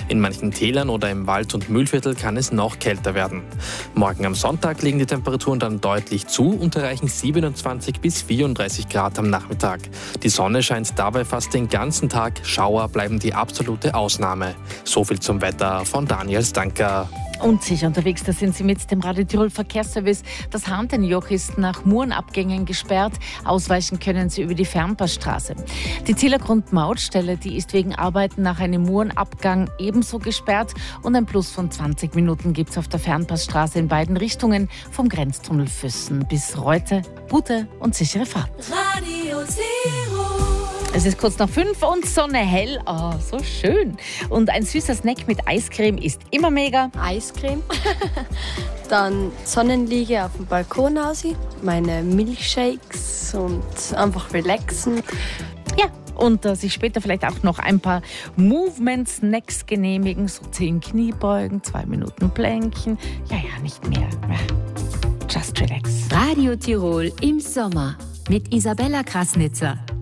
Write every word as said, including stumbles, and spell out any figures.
In manchen Tälern oder im Wald- und Mühlviertel kann es noch kälter werden. Morgen am Sonntag legen die Temperaturen dann deutlich zu und erreichen siebenundzwanzig bis vierunddreißig Grad am Nachmittag. Die Sonne scheint dabei fast den ganzen Tag, Schauer bleiben die absolute Ausnahme. So viel zum Wetter von Daniel Stanker. Und sicher unterwegs, da sind Sie mit dem Radio Tirol Verkehrsservice. Das Hahntenjoch ist nach Murenabgängen gesperrt. Ausweichen können Sie über die Fernpassstraße. Die Zielergrund-Mautstelle, die ist wegen Arbeiten nach einem Murenabgang ebenso gesperrt. Und ein Plus von zwanzig Minuten gibt es auf der Fernpassstraße in beiden Richtungen vom Grenztunnel Füssen bis Reute. Gute und sichere Fahrt. Radio Tirol. Es ist kurz nach fünf und Sonne hell. Oh, so schön. Und ein süßer Snack mit Eiscreme ist immer mega. Eiscreme. Dann Sonnenliege auf dem Balkon aus, meine Milchshakes und einfach relaxen. Ja, und äh, sich später vielleicht auch noch ein paar Movement-Snacks genehmigen. So zehn Kniebeugen, zwei Minuten Plänken. Ja, ja, nicht mehr. Just relax. Radio Tirol im Sommer mit Isabella Krasnitzer.